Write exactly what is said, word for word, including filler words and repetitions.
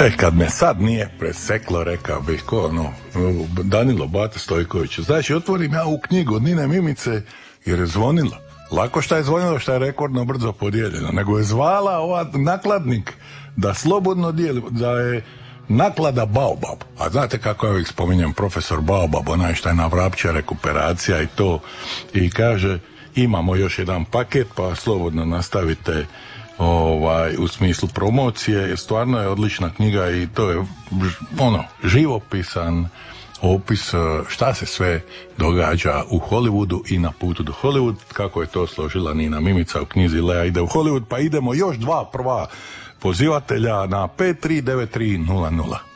E, kad me sad nije preseklo, rekao bih, ko ono, Danilo Bata Stojković. Znači, otvorim ja u knjigu od Nine Mimice, jer je zvonilo. Lako šta je zvonilo, šta je rekordno brzo podijeljeno, nego je zvala ova nakladnik da slobodno dijeli, da je naklada Baobab. A znate kako ja uvijek spominjem profesor Baobab, onaj šta je na Vrapća rekuperacija i to, i kaže, imamo još jedan paket, pa slobodno nastavite ovaj, u smislu promocije, jer stvarno je odlična knjiga i to je ono, živopisan opis šta se sve događa u Hollywoodu i na putu do Hollywood, kako je to složila Nina Mimica u knjizi Lea ide u Hollywood. Pa idemo još dva prva pozivatelja na pet tri devet tri nula nula.